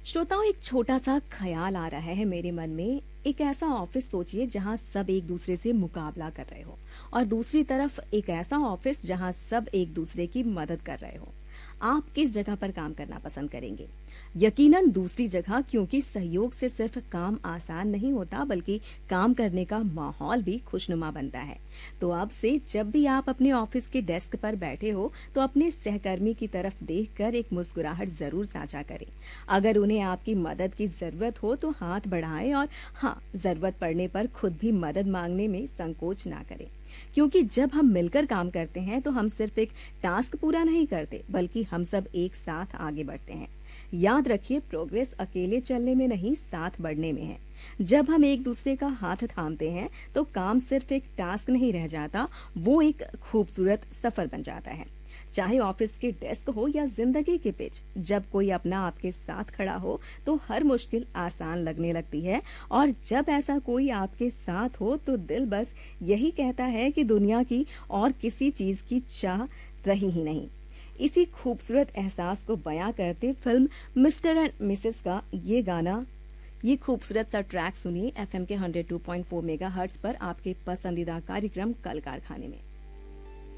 श्रोताओं, एक छोटा सा ख्याल आ रहा है मेरे मन में। एक ऐसा ऑफिस सोचिए जहां सब एक दूसरे से मुकाबला कर रहे हो, और दूसरी तरफ एक ऐसा ऑफिस जहां सब एक दूसरे की मदद कर रहे हो। आप किस जगह पर काम करना पसंद करेंगे? यकीनन दूसरी जगह, क्योंकि सहयोग से सिर्फ काम आसान नहीं होता बल्कि काम करने का माहौल भी खुशनुमा बनता है। तो अब से जब भी आप अपने ऑफिस के डेस्क पर बैठे हो तो अपने सहकर्मी की तरफ देखकर एक मुस्कुराहट जरूर साझा करें। अगर उन्हें आपकी मदद की जरूरत हो तो हाथ बढ़ाएं, और हाँ, जरूरत पड़ने पर खुद भी मदद मांगने में संकोच ना करें। क्योंकि जब हम मिलकर काम करते हैं तो हम सिर्फ एक टास्क पूरा नहीं करते बल्कि हम सब एक साथ आगे बढ़ते हैं। याद रखिए, प्रोग्रेस अकेले चलने में नहीं, साथ बढ़ने में है। जब हम एक दूसरे का हाथ थामते हैं तो काम सिर्फ एक टास्क नहीं रह जाता, वो एक खूबसूरत सफर बन जाता है। चाहे ऑफिस के डेस्क हो या जिंदगी के पिच, जब कोई अपना आपके साथ खड़ा हो तो हर मुश्किल आसान लगने लगती है। और जब ऐसा कोई आपके साथ हो तो दिल बस यही कहता है कि दुनिया की और किसी चीज की चाह रही ही नहीं। इसी खूबसूरत एहसास को बयां करते फिल्म मिस्टर एंड मिसेस का ये खूबसूरत सा ट्रैक सुनिए एफएम के 102.4 मेगाहर्ट्ज पर आपके पसंदीदा कार्यक्रम कल कारखाने में।